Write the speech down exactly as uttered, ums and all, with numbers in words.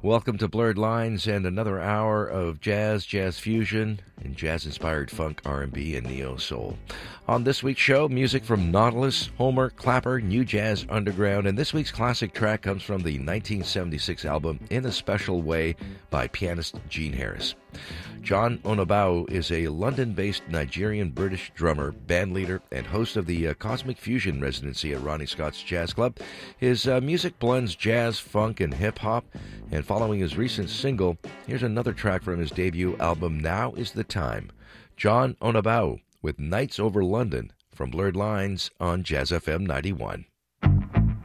Welcome to Blurred Lines and another hour of jazz, jazz fusion, and jazz-inspired funk, R and B, and neo-soul. On this week's show, music from Nautilus, Homer, Clapper, New Jazz Underground, and this week's classic track comes from the nineteen seventy-six album In a Special Way by pianist Gene Harris. John Onabau is a London-based Nigerian-British drummer, bandleader, and host of the uh, Cosmic Fusion residency at Ronnie Scott's Jazz Club. His uh, music blends jazz, funk, and hip-hop, and following his recent single, here's another track from his debut album, Now is the Time. John Onabau with Nights Over London from Blurred Lines on Jazz F M ninety-one.